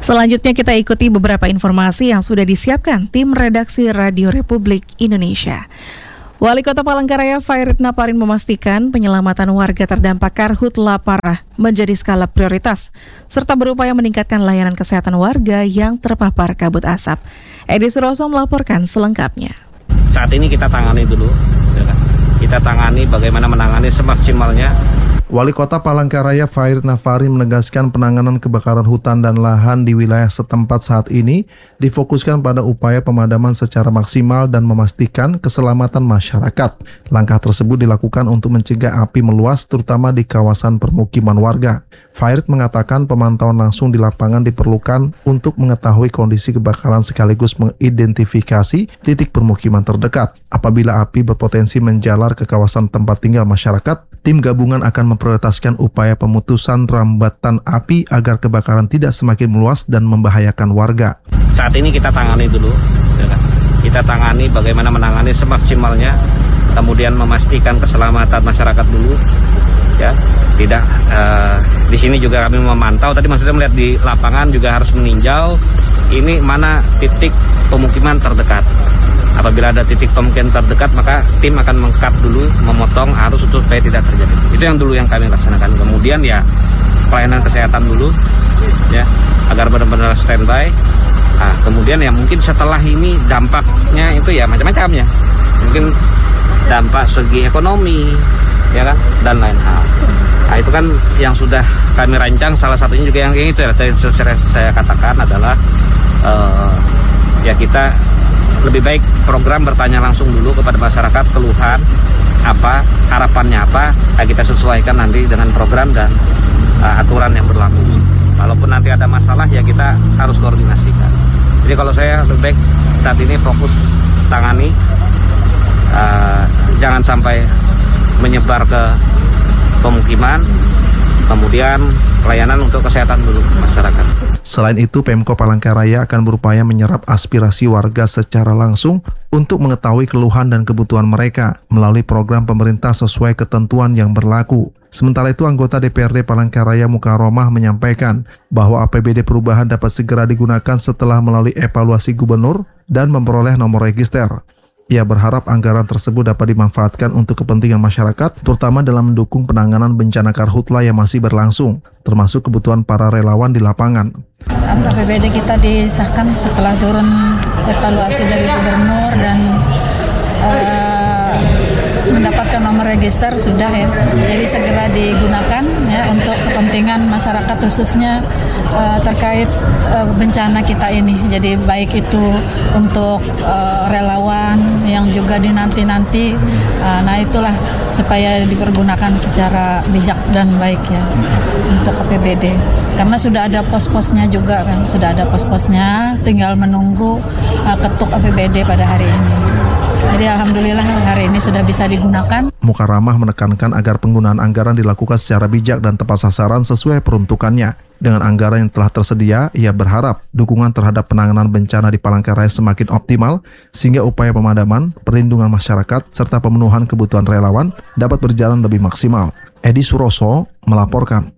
Selanjutnya kita ikuti beberapa informasi yang sudah disiapkan tim redaksi Radio Republik Indonesia. Wali Kota Palangkaraya Fairit Naparin memastikan penyelamatan warga terdampak karhutla parah menjadi skala prioritas, serta berupaya meningkatkan layanan kesehatan warga yang terpapar kabut asap. Edi Suroso melaporkan selengkapnya. Saat ini kita tangani dulu, kita tangani bagaimana menangani semaksimalnya. Wali Kota Palangkaraya Fairit Naparin menegaskan penanganan kebakaran hutan dan lahan di wilayah setempat saat ini difokuskan pada upaya pemadaman secara maksimal dan memastikan keselamatan masyarakat. Langkah tersebut dilakukan untuk mencegah api meluas terutama di kawasan permukiman warga. Fairit mengatakan pemantauan langsung di lapangan diperlukan untuk mengetahui kondisi kebakaran sekaligus mengidentifikasi titik permukiman terdekat. Apabila api berpotensi menjalar ke kawasan tempat tinggal masyarakat, tim gabungan akan memprioritaskan upaya pemutusan rambatan api agar kebakaran tidak semakin meluas dan membahayakan warga. Saat ini kita tangani dulu, kita tangani bagaimana menangani semaksimalnya, kemudian memastikan keselamatan masyarakat dulu, ya. Tidak di sini juga kami memantau. Tadi maksudnya melihat di lapangan juga harus meninjau ini mana titik pemukiman terdekat. Apabila ada titik pemukiman terdekat, maka tim akan meng-cut dulu, memotong arus supaya tidak terjadi. Itu yang dulu yang kami laksanakan. Kemudian ya pelayanan kesehatan dulu, ya, agar benar-benar standby. Nah, kemudian ya mungkin setelah ini dampaknya itu ya macam-macam ya. Mungkin dampak segi ekonomi, ya kan, dan lain hal. Nah, itu kan yang sudah kami rancang. Salah satunya juga yang itu ya, saya katakan adalah ya kita lebih baik program bertanya langsung dulu kepada masyarakat, keluhan apa, harapannya apa, kita sesuaikan nanti dengan program dan aturan yang berlaku. Kalaupun nanti ada masalah ya kita harus koordinasikan. Jadi kalau saya lebih baik saat ini fokus tangani, jangan sampai menyebar ke pemukiman, kemudian pelayanan untuk kesehatan dulu masyarakat. Selain itu, Pemko Palangkaraya akan berupaya menyerap aspirasi warga secara langsung untuk mengetahui keluhan dan kebutuhan mereka melalui program pemerintah sesuai ketentuan yang berlaku. Sementara itu, anggota DPRD Palangkaraya Mukaromah menyampaikan bahwa APBD perubahan dapat segera digunakan setelah melalui evaluasi gubernur dan memperoleh nomor register. Ia berharap anggaran tersebut dapat dimanfaatkan untuk kepentingan masyarakat, terutama dalam mendukung penanganan bencana karhutla yang masih berlangsung, termasuk kebutuhan para relawan di lapangan. APBD kita disahkan setelah turun evaluasi dari gubernur dan mendapatkan nomor register sudah ya, jadi segera digunakan ya untuk kepentingan masyarakat khususnya terkait bencana kita ini. Jadi baik itu untuk relawan yang juga dinanti-nanti, nah itulah supaya dipergunakan secara bijak dan baik ya untuk APBD. Karena sudah ada pos-posnya juga kan, sudah ada pos-posnya, tinggal menunggu ketuk APBD pada hari ini. Jadi alhamdulillah hari ini sudah bisa digunakan. Mukaromah menekankan agar penggunaan anggaran dilakukan secara bijak dan tepat sasaran sesuai peruntukannya. Dengan anggaran yang telah tersedia, ia berharap dukungan terhadap penanganan bencana di Palangkaraya semakin optimal sehingga upaya pemadaman, perlindungan masyarakat, serta pemenuhan kebutuhan relawan dapat berjalan lebih maksimal. Edi Suroso melaporkan.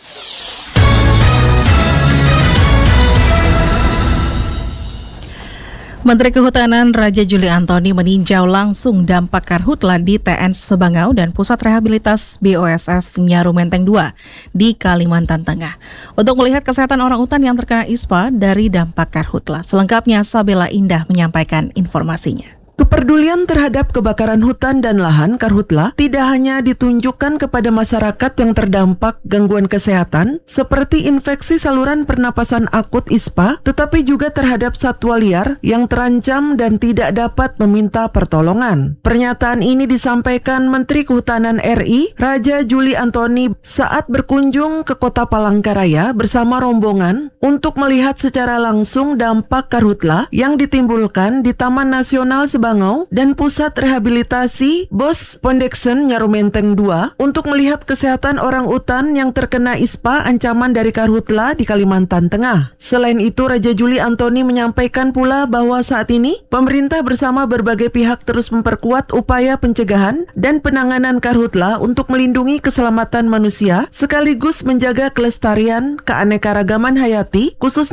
Menteri Kehutanan Raja Juli Antoni meninjau langsung dampak karhutla di TN Sebangau dan Pusat Rehabilitas BOSF Nyaru Menteng II di Kalimantan Tengah untuk melihat kesehatan orang utan yang terkena ISPA dari dampak karhutla. Selengkapnya Sabela Indah menyampaikan informasinya. Kepedulian terhadap kebakaran hutan dan lahan karhutla tidak hanya ditunjukkan kepada masyarakat yang terdampak gangguan kesehatan seperti infeksi saluran pernapasan akut ISPA, tetapi juga terhadap satwa liar yang terancam dan tidak dapat meminta pertolongan. Pernyataan ini disampaikan Menteri Kehutanan RI Raja Juli Antoni saat berkunjung ke Kota Palangkaraya bersama rombongan untuk melihat secara langsung dampak karhutla yang ditimbulkan di Taman Nasional Sebangau dan Pusat Rehabilitasi Bos Pondeksen Nyaru Menteng II untuk melihat kesehatan orang utan yang terkena ISPA ancaman dari karhutla di Kalimantan Tengah. Selain itu, Raja Juli Antoni menyampaikan pula bahwa saat ini pemerintah bersama berbagai pihak terus memperkuat upaya pencegahan dan penanganan karhutla untuk melindungi keselamatan manusia sekaligus menjaga kelestarian keanekaragaman hayati khususnya